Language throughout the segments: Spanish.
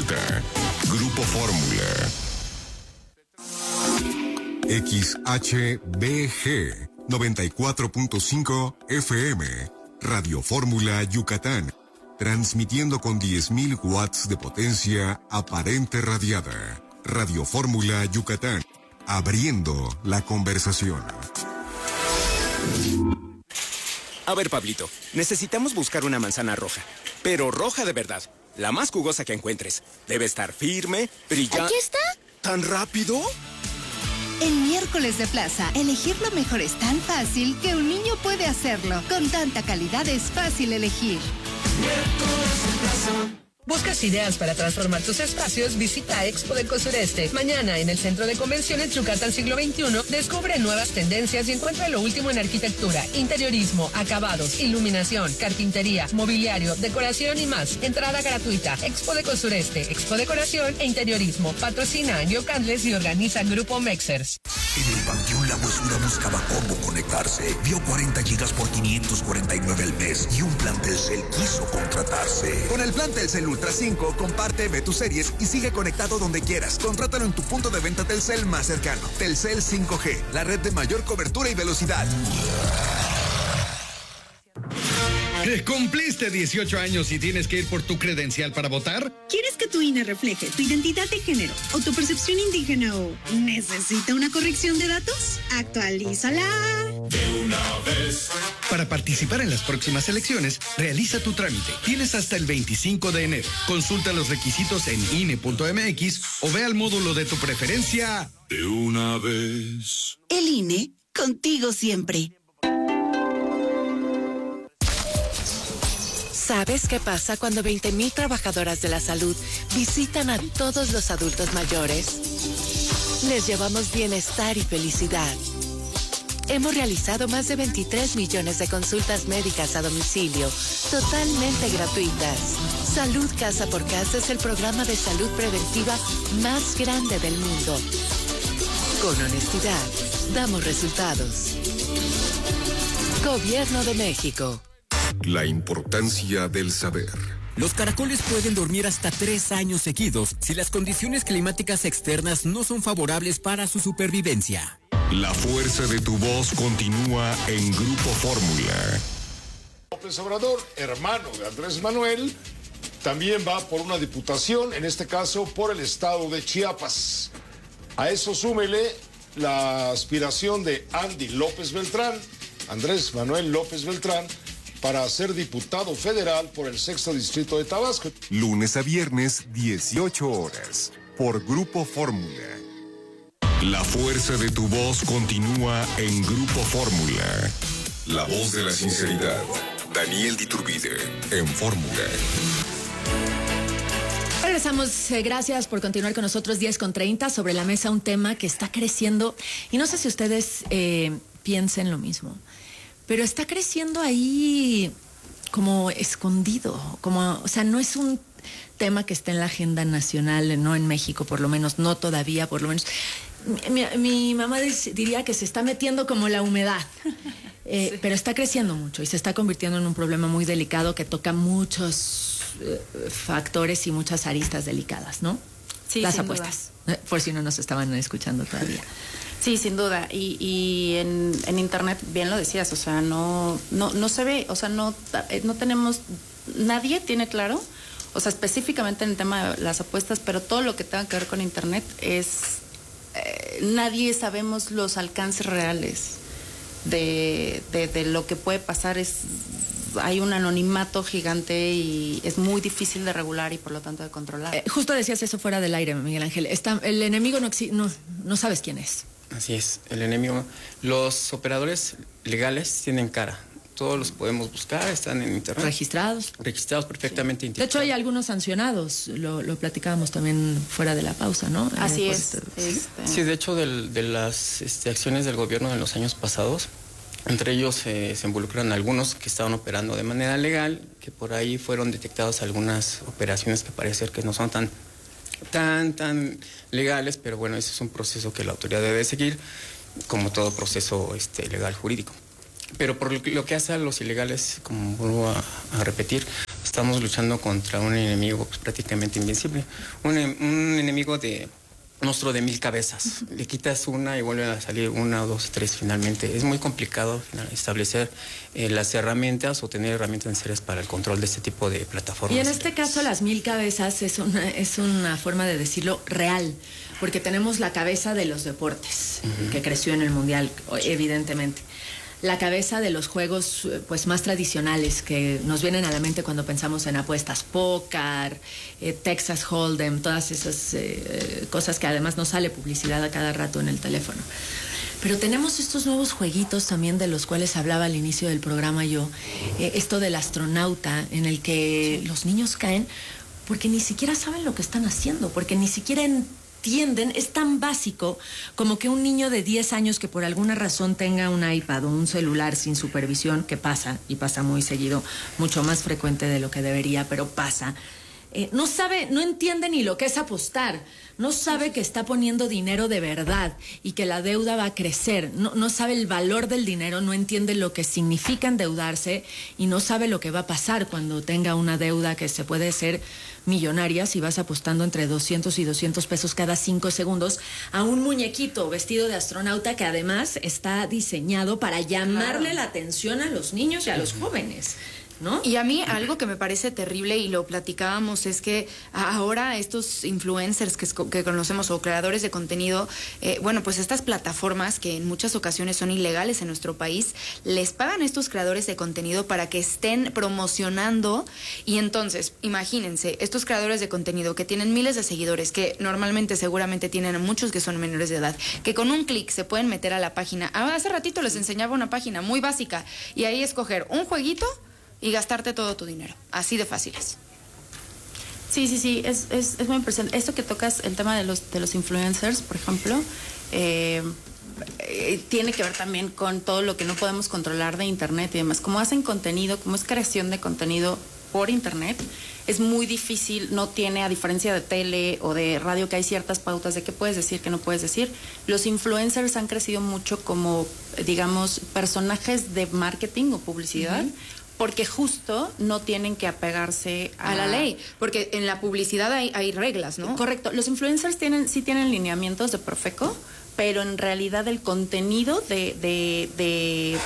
presenta Grupo Fórmula. XHBG 94.5 FM, Radio Fórmula Yucatán, transmitiendo con 10.000 watts de potencia aparente radiada. Radio Fórmula Yucatán, abriendo la conversación. A ver, Pablito, necesitamos buscar una manzana roja, pero roja de verdad, la más jugosa que encuentres. Debe estar firme, brillante. ¿Aquí está? ¿Tan rápido? En Miércoles de Plaza, elegir lo mejor es tan fácil que un niño puede hacerlo. Con tanta calidad es fácil elegir. Miércoles de Plaza. ¿Buscas ideas para transformar tus espacios? Visita Expo Deco Sureste. Mañana, en el Centro de Convenciones Yucatán Siglo XXI, descubre nuevas tendencias y encuentra lo último en arquitectura, interiorismo, acabados, iluminación, carpintería, mobiliario, decoración y más. Entrada gratuita. Expo Deco Sureste, Expo Decoración e Interiorismo. Patrocina Andio Candles y organiza Grupo Mexers. En el Panteón La Huesura buscaba cómo conectarse. Vio 40 gigas por 549 al mes y un plan Telcel quiso contratarse. Con el plan Telcel Ultra 5, comparte, ve tus series y sigue conectado donde quieras. Contrátalo en tu punto de venta Telcel más cercano. Telcel 5G, la red de mayor cobertura y velocidad. ¿Cumpliste 18 años y tienes que ir por tu credencial para votar? ¿Quieres que tu INE refleje tu identidad de género o tu percepción indígena o necesita una corrección de datos? ¡Actualízala! De una vez. Para participar en las próximas elecciones, realiza tu trámite. Tienes hasta el 25 de enero. Consulta los requisitos en INE.mx o ve al módulo de tu preferencia. De una vez. El INE, contigo siempre. ¿Sabes qué pasa cuando 20,000 trabajadoras de la salud visitan a todos los adultos mayores? Les llevamos bienestar y felicidad. Hemos realizado más de 23 millones de consultas médicas a domicilio, totalmente gratuitas. Salud Casa por Casa es el programa de salud preventiva más grande del mundo. Con honestidad, damos resultados. Gobierno de México. La importancia del saber. Los caracoles pueden dormir hasta 3 años seguidos si las condiciones climáticas externas no son favorables para su supervivencia. La fuerza de tu voz continúa en Grupo Fórmula. López Obrador, hermano de Andrés Manuel, también va por una diputación, en este caso por el estado de Chiapas. A eso súmele la aspiración de Andy López Beltrán, Andrés Manuel López Beltrán, para ser diputado federal por el 6º Distrito de Tabasco. Lunes a viernes, 18 horas, por Grupo Fórmula. La fuerza de tu voz continúa en Grupo Fórmula. La voz de la sinceridad. Daniel Diturbide, en Fórmula. Regresamos, gracias por continuar con nosotros. 10:30, sobre la mesa un tema que está creciendo y no sé si ustedes piensen lo mismo, pero está creciendo ahí como escondido, como, o sea, no es un tema que esté en la agenda nacional, no en México por lo menos, no todavía por lo menos. Mi mamá diría que se está metiendo como la humedad, sí. Pero está creciendo mucho y se está convirtiendo en un problema muy delicado que toca muchos factores y muchas aristas delicadas, ¿no? Sí, las apuestas, por si no nos estaban escuchando todavía. Sí, sin duda. Y en internet, bien lo decías, o sea, no se ve, o sea, no tenemos, nadie tiene claro, o sea, específicamente en el tema de las apuestas, pero todo lo que tenga que ver con internet es, nadie sabemos los alcances reales de lo que puede pasar. Hay un anonimato gigante y es muy difícil de regular y por lo tanto de controlar. Justo decías eso fuera del aire, Miguel Ángel. El enemigo no sabes quién es. Así es, el enemigo. Los operadores legales tienen cara. Todos los podemos buscar, están en internet. Registrados Perfectamente. Sí. De hecho, hay algunos sancionados, lo platicábamos también fuera de la pausa, ¿no? Así es. Sí, de hecho, de las acciones del gobierno en los años pasados, entre ellos se involucran algunos que estaban operando de manera legal, que por ahí fueron detectadas algunas operaciones que parece ser que no son tan legales, pero bueno, ese es un proceso que la autoridad debe seguir, como todo proceso legal jurídico. Pero por lo que hace a los ilegales, como vuelvo a repetir, estamos luchando contra un enemigo pues, prácticamente invencible, un enemigo monstruo de 1000 cabezas. Le quitas una y vuelven a salir 1, 2, 3 finalmente. Es muy complicado establecer las herramientas o tener herramientas necesarias para el control de este tipo de plataformas. Y en este caso las 1000 cabezas es una forma de decirlo real, porque tenemos la cabeza de los deportes, que creció en el Mundial, evidentemente. La cabeza de los juegos pues más tradicionales que nos vienen a la mente cuando pensamos en apuestas, póker, Texas Hold'em, todas esas cosas que además nos sale publicidad a cada rato en el teléfono. Pero tenemos estos nuevos jueguitos también de los cuales hablaba al inicio del programa yo, esto del astronauta en el que los niños caen porque ni siquiera saben lo que están haciendo, porque ni siquiera entienden, es tan básico como que un niño de 10 años que por alguna razón tenga un iPad o un celular sin supervisión, que pasa, y pasa muy seguido, mucho más frecuente de lo que debería, pero pasa, no sabe, no entiende ni lo que es apostar, no sabe que está poniendo dinero de verdad y que la deuda va a crecer, no sabe el valor del dinero, no entiende lo que significa endeudarse y no sabe lo que va a pasar cuando tenga una deuda que se puede ser millonaria si vas apostando entre 200 y 200 pesos cada 5 segundos a un muñequito vestido de astronauta que además está diseñado para llamarle la atención a los niños y a los jóvenes, ¿no? Y a mí algo que me parece terrible y lo platicábamos es que ahora estos influencers que conocemos o creadores de contenido, bueno, pues estas plataformas que en muchas ocasiones son ilegales en nuestro país, les pagan a estos creadores de contenido para que estén promocionando y entonces, imagínense, estos creadores de contenido que tienen miles de seguidores, que normalmente seguramente tienen muchos que son menores de edad, que con un clic se pueden meter a la página. Hace ratito les enseñaba una página muy básica y ahí escoger un jueguito y gastarte todo tu dinero. Así de fácil es. Sí, es muy impresionante. Esto que tocas, el tema de los influencers, por ejemplo, tiene que ver también con todo lo que no podemos controlar de Internet y demás. Como hacen contenido, como es creación de contenido por Internet, es muy difícil, no tiene, a diferencia de tele o de radio, que hay ciertas pautas de qué puedes decir, qué no puedes decir. Los influencers han crecido mucho como, digamos, personajes de marketing o publicidad, porque justo no tienen que apegarse a la ley, porque en la publicidad hay reglas, ¿no? Correcto. Los influencers sí tienen lineamientos de Profeco, pero en realidad el contenido de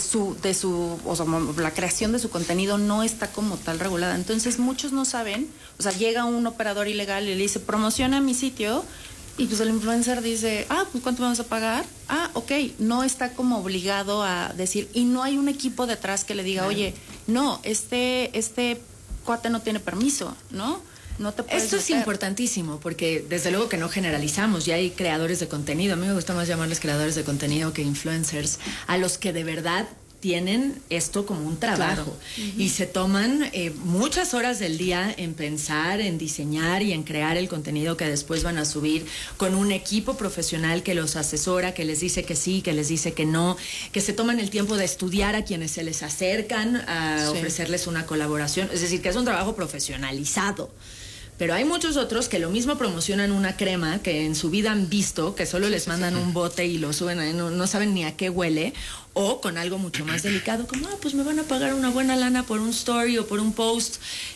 su, o sea, la creación de su contenido no está como tal regulada. Entonces muchos no saben, o sea, llega un operador ilegal y le dice, promociona mi sitio, y pues el influencer dice, pues ¿cuánto vamos a pagar? Ok, no está como obligado a decir, y no hay un equipo detrás que le diga, oye, no, este cuate no tiene permiso, ¿no? No te puedes Esto es importantísimo, porque desde luego que no generalizamos, ya hay creadores de contenido, a mí me gusta más llamarles creadores de contenido que influencers, a los que de verdad tienen esto como un trabajo y se toman muchas horas del día en pensar, en diseñar y en crear el contenido que después van a subir con un equipo profesional que los asesora, que les dice que sí, que les dice que no, que se toman el tiempo de estudiar a quienes se les acercan a ofrecerles una colaboración, es decir, que es un trabajo profesionalizado. Pero hay muchos otros que lo mismo promocionan una crema que en su vida han visto, que solo les mandan un bote y lo suben ahí, no saben ni a qué huele, o con algo mucho más delicado, como, pues me van a pagar una buena lana por un story o por un post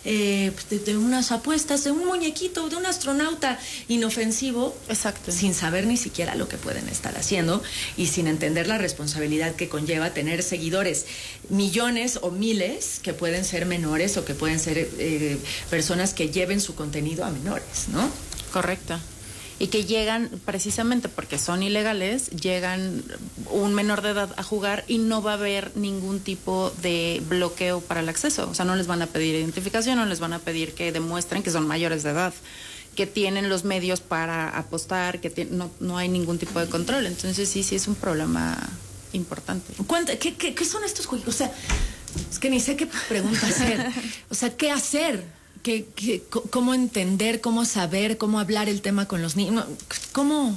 de unas apuestas, de un muñequito, de un astronauta inofensivo. Exacto. Sin saber ni siquiera lo que pueden estar haciendo y sin entender la responsabilidad que conlleva tener seguidores, millones o miles, que pueden ser menores o que pueden ser personas que lleven su contenido a menores, ¿no? Correcto. Y que llegan, precisamente porque son ilegales, llegan un menor de edad a jugar y no va a haber ningún tipo de bloqueo para el acceso. O sea, no les van a pedir identificación, no les van a pedir que demuestren que son mayores de edad, que tienen los medios para apostar, que no hay ningún tipo de control. Entonces sí es un problema importante. ¿Qué son estos juegos? O sea, es que ni sé qué pregunta hacer. O sea, ¿qué hacer? ¿Cómo entender, cómo saber, cómo hablar el tema con los niños? ¿Cómo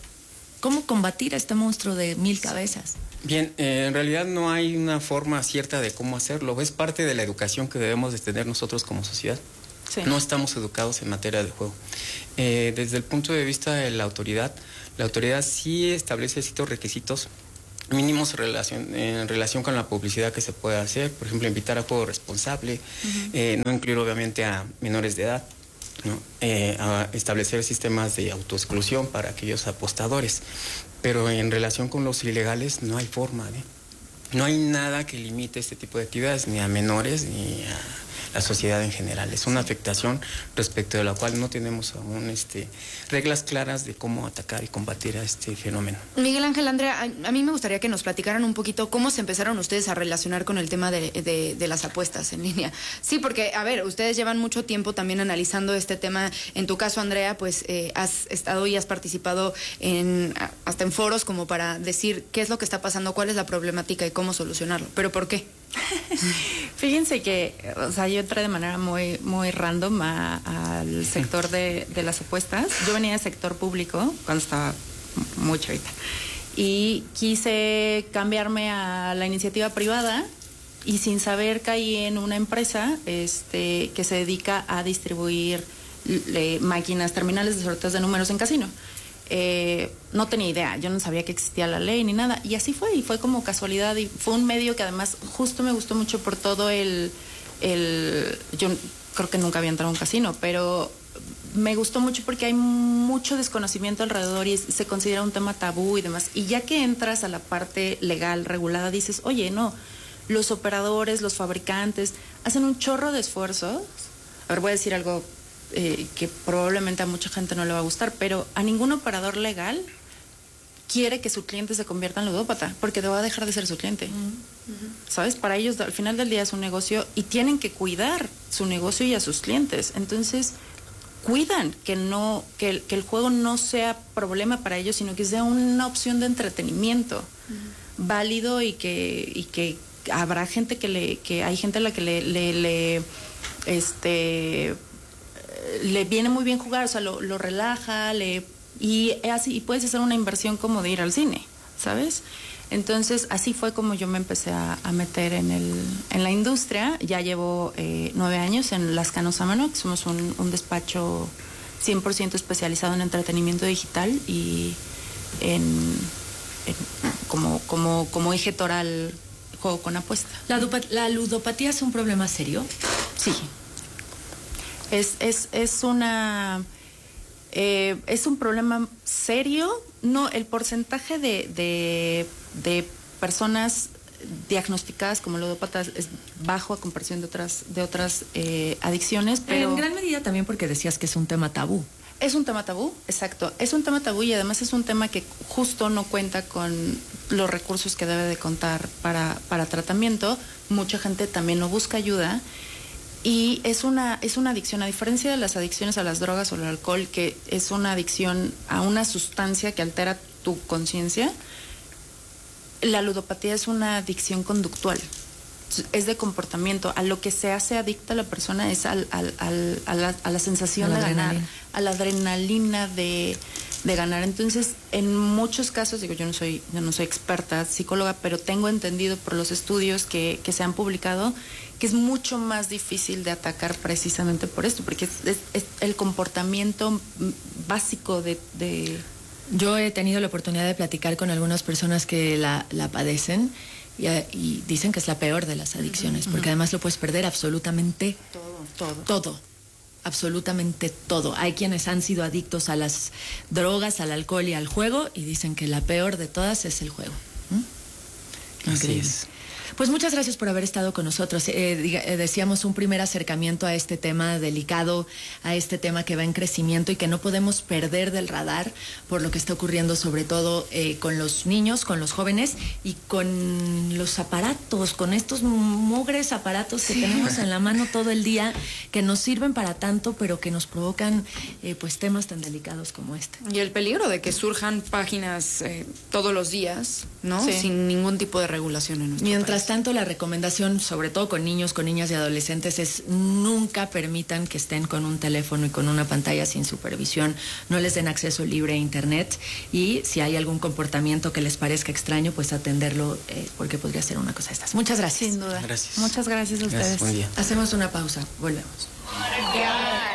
combatir a este monstruo de 1000 cabezas? Bien, en realidad no hay una forma cierta de cómo hacerlo. Es parte de la educación que debemos de tener nosotros como sociedad. Sí. No estamos educados en materia de juego. Desde el punto de vista de la autoridad sí establece ciertos requisitos mínimos en relación con la publicidad que se puede hacer, por ejemplo, invitar a juego responsable, no incluir obviamente a menores de edad, ¿no? A establecer sistemas de autoexclusión para aquellos apostadores, pero en relación con los ilegales no hay forma, no hay nada que limite este tipo de actividades ni a menores ni a la sociedad en general. Es una afectación respecto de la cual no tenemos aún reglas claras de cómo atacar y combatir a este fenómeno. Miguel Ángel, Andrea, a mí me gustaría que nos platicaran un poquito cómo se empezaron ustedes a relacionar con el tema de las apuestas en línea. Sí, porque, a ver, ustedes llevan mucho tiempo también analizando este tema. En tu caso, Andrea, pues has estado y has participado hasta en foros como para decir qué es lo que está pasando, cuál es la problemática y cómo solucionarlo. ¿Pero por qué? Fíjense que, o sea, yo entré de manera muy, muy random al sector de las apuestas. Yo venía del sector público cuando estaba muy chavita y quise cambiarme a la iniciativa privada y sin saber caí en una empresa que se dedica a distribuir máquinas terminales de sorteos de números en casino. No tenía idea, yo no sabía que existía la ley ni nada, y así fue, y fue como casualidad, y fue un medio que además justo me gustó mucho por todo yo creo que nunca había entrado a un casino, pero me gustó mucho porque hay mucho desconocimiento alrededor y se considera un tema tabú y demás, y ya que entras a la parte legal, regulada, dices, oye, no, los operadores, los fabricantes hacen un chorro de esfuerzos. A ver, voy a decir algo que probablemente a mucha gente no le va a gustar, pero a ningún operador legal quiere que su cliente se convierta en ludópata, porque te va a dejar de ser su cliente. ¿Sabes? Para ellos al final del día es un negocio y tienen que cuidar su negocio y a sus clientes. Entonces, cuidan que el juego no sea problema para ellos, sino que sea una opción de entretenimiento válido y que habrá gente que hay gente a la que le viene muy bien jugar, o sea, lo relaja, y puedes hacer una inversión como de ir al cine, ¿sabes? Entonces, así fue como yo me empecé a meter en la industria. Ya llevo 9 años en Lascano Sámano, que somos un despacho 100% especializado en entretenimiento digital y como eje toral juego con apuesta. ¿La ludopatía es un problema serio? Sí. Es un problema serio. No, el porcentaje de personas diagnosticadas como ludópatas es bajo a comparación de otras adicciones, pero en gran medida también porque decías que es un tema tabú. Es un tema tabú, exacto. Es un tema tabú y además es un tema que justo no cuenta con los recursos que debe de contar para tratamiento. Mucha gente también no busca ayuda. Y es una adicción, a diferencia de las adicciones a las drogas o al alcohol, que es una adicción a una sustancia que altera tu conciencia, la ludopatía es una adicción conductual, es de comportamiento. A lo que se hace adicta la persona es a la sensación de ganar, a la adrenalina de ganar. Entonces, en muchos casos, digo, yo no soy experta psicóloga, pero tengo entendido por los estudios que se han publicado que es mucho más difícil de atacar precisamente por esto, porque es el comportamiento básico de... Yo he tenido la oportunidad de platicar con algunas personas que la padecen y dicen que es la peor de las adicciones, porque además lo puedes perder absolutamente todo. Absolutamente todo. Hay quienes han sido adictos a las drogas, al alcohol y al juego y dicen que la peor de todas es el juego. Así es. Pues muchas gracias por haber estado con nosotros. Decíamos un primer acercamiento a este tema delicado, a este tema que va en crecimiento y que no podemos perder del radar por lo que está ocurriendo sobre todo con los niños, con los jóvenes y con los aparatos, con estos mugres aparatos que tenemos en la mano todo el día, que nos sirven para tanto, pero que nos provocan pues temas tan delicados como este. Y el peligro de que surjan páginas todos los días, ¿no? Sí. Sin ningún tipo de regulación en nuestro Mientras país. tanto, la recomendación, sobre todo con niños, con niñas y adolescentes, es nunca permitan que estén con un teléfono y con una pantalla sin supervisión. No les den acceso libre a Internet y si hay algún comportamiento que les parezca extraño, pues atenderlo porque podría ser una cosa de estas. Muchas gracias. Sin duda. Gracias. Muchas gracias a ustedes. Buen día. Hacemos una pausa. Volvemos.